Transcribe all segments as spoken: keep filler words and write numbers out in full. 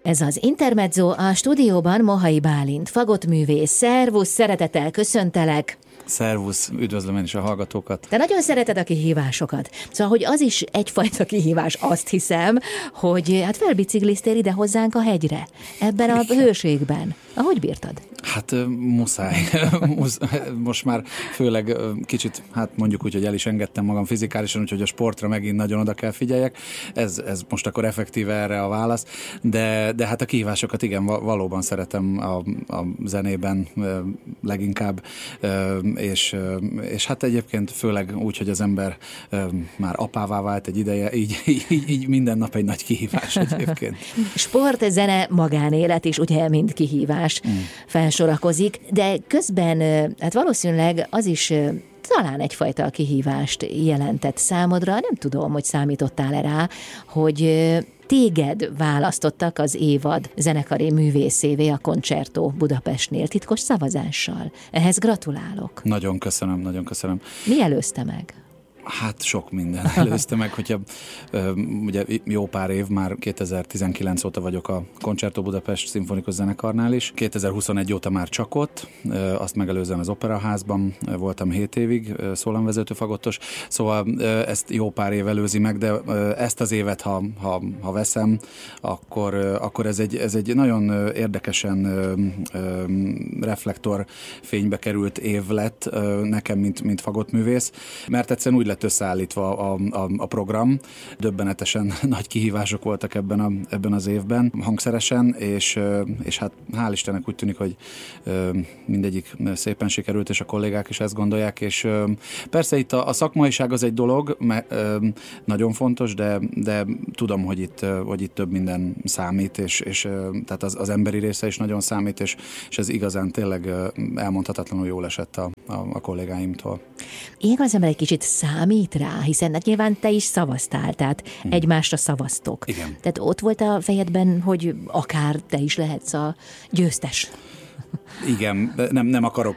Ez az Intermezzo, a stúdióban Mohai Bálint, fagottművész. Szervusz, szeretettel köszöntelek. Szervusz, üdvözlöm én is a hallgatókat. Te nagyon szereted a kihívásokat. Szóval, hogy az is egyfajta kihívás, azt hiszem, hogy hát felbicikliztél ide hozzánk a hegyre, ebben a hőségben. Ahogy bírtad? Hát muszáj. Most már főleg kicsit, hát mondjuk úgy, hogy el is engedtem magam fizikálisan, úgyhogy a sportra megint nagyon oda kell figyeljek. Ez, ez most akkor effektíve erre a válasz. De, de hát a kihívásokat igen, valóban szeretem a, a zenében leginkább, és, és hát egyébként főleg úgy, hogy az ember már apává vált egy ideje, így, így, így minden nap egy nagy kihívás egyébként. Sport, zene, magánélet is ugye mind kihívás mm. felsorakozik, de közben hát valószínűleg az is talán egyfajta kihívást jelentett számodra, nem tudom, hogy számítottál-e rá, hogy téged választottak az évad zenekari művészévé a Concerto Budapestnél titkos szavazással. Ehhez gratulálok. Nagyon köszönöm, nagyon köszönöm. Mi előzte meg? Hát sok minden előzte meg, hogyha ugye jó pár év, már kétezer-tizenkilenc óta vagyok a Concerto Budapest szimfonikus zenekarnál is. kétezer-huszonegy óta már csak ott, azt megelőzően az Operaházban voltam hét évig szólamvezető fagottos, szóval ezt jó pár év előzi meg, de ezt az évet, ha, ha, ha veszem, akkor, akkor ez, egy, ez egy nagyon érdekesen reflektorfénybe került év lett nekem, mint, mint fagottművész, mert egyszerűen úgy lett összeállítva a, a, a program. Döbbenetesen nagy kihívások voltak ebben, a, ebben az évben hangszeresen, és, és hát hál' Istennek úgy tűnik, hogy mindegyik szépen sikerült, és a kollégák is ezt gondolják, és persze itt a, a szakmaiság az egy dolog, mert nagyon fontos, de, de tudom, hogy itt, hogy itt több minden számít, és, és tehát az, az emberi része is nagyon számít, és, és ez igazán tényleg elmondhatatlanul jól esett a, a, a kollégáimtól. Ilyenkor az ember egy kicsit számít rá, hiszen hát nyilván te is szavaztál, tehát hmm. egymásra szavaztok. Igen. Tehát ott volt a fejedben, hogy akár te is lehetsz a győztes. Igen, nem, nem akarok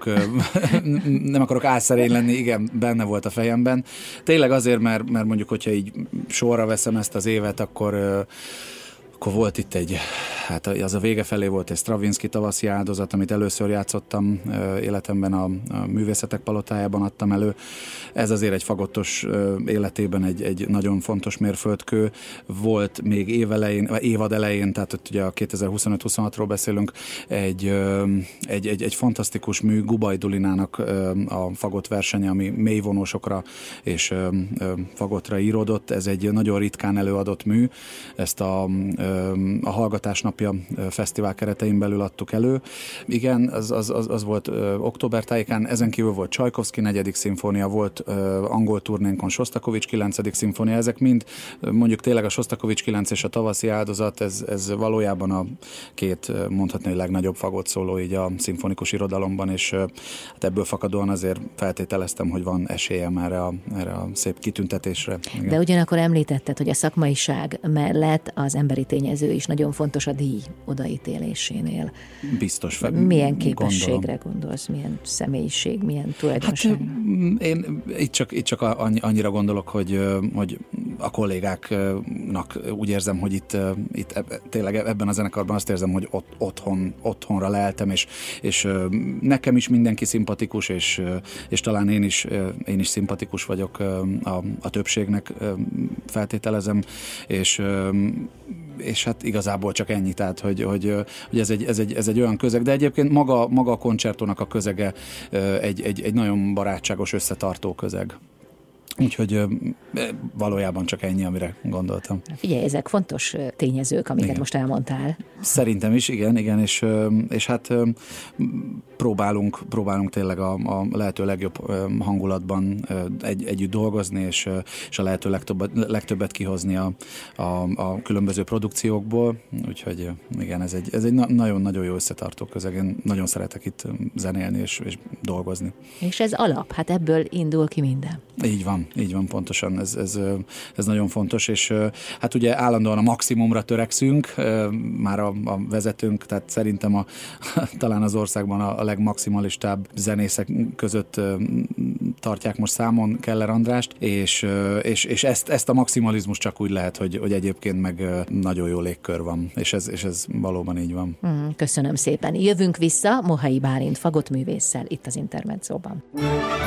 nem akarok álszerény lenni, igen, benne volt a fejemben. Tényleg azért, mert, mert mondjuk, hogyha így sorra veszem ezt az évet, akkor akkor volt itt egy, hát az a vége felé volt egy Stravinsky tavaszi áldozat, amit először játszottam életemben, a, a Művészetek Palotájában adtam elő. Ez azért egy fagottos életében egy, egy nagyon fontos mérföldkő. Volt még évelején, évad elején, tehát ott ugye a kétezer-huszonöt-huszonhatról beszélünk, egy, egy, egy, egy fantasztikus mű, Gubaj Dulinának a fagott versenye, ami mélyvonósokra és fagottra íródott. Ez egy nagyon ritkán előadott mű. Ezt a a Hallgatás Napja fesztivál keretein belül adtuk elő. Igen, az, az, az, az volt ö, október tájékán, ezen kívül volt Csajkovszky negyedik szimfónia, volt ö, angol turnénkon Sostakovics kilencedik szimfónia, ezek mind mondjuk tényleg a Sostakovics kilenc és a Tavaszi áldozat, ez, ez valójában a két mondhatni legnagyobb fagott szóló így a szimfonikus irodalomban, és ö, hát ebből fakadóan azért feltételeztem, hogy van esélyem erre a, erre a szép kitüntetésre. Igen. De ugyanakkor említetted, hogy a szakmaiság mellett az emberi tényező is nagyon fontos a díj odaítélésénél. Biztos. Milyen képességre gondolom. Gondolsz, milyen személyiség, milyen tulajdonság? Hát én itt csak, itt csak annyira gondolok, hogy, hogy a kollégáknak úgy érzem, hogy itt, itt tényleg ebben a zenekarban azt érzem, hogy ott, otthon, otthonra leltem, és, és nekem is mindenki szimpatikus, és, és talán én is, én is szimpatikus vagyok a, a többségnek, feltételezem, és és hát igazából csak ennyi, tehát, hogy, hogy, hogy ez, egy, ez, egy, ez egy olyan közeg, de egyébként maga, maga a koncertónak a közege egy, egy, egy nagyon barátságos, összetartó közeg. Úgyhogy valójában csak ennyi, amire gondoltam. Figyelj, ezek fontos tényezők, amiket igen. most elmondtál. Szerintem is, igen, igen, és, és hát próbálunk, próbálunk tényleg a, a lehető legjobb hangulatban egy, együtt dolgozni, és, és a lehető legtöbbet, legtöbbet kihozni a, a, a különböző produkciókból, úgyhogy igen, ez egy, ez egy nagyon-nagyon jó összetartó közeg. Én nagyon szeretek itt zenélni és, és dolgozni. És ez alap, hát ebből indul ki minden. Így van, így van, pontosan, ez, ez, ez nagyon fontos, és hát ugye állandóan a maximumra törekszünk, már a, a vezetőnk, tehát szerintem a, talán az országban a, a legmaximalistább zenészek között tartják most számon Keller Andrást, és, és, és ezt, ezt a maximalizmus csak úgy lehet, hogy, hogy egyébként meg nagyon jó légkör van, és ez, és ez valóban így van. Köszönöm szépen. Jövünk vissza Mohai Bálint fagottművésszel itt az Intermedzóban.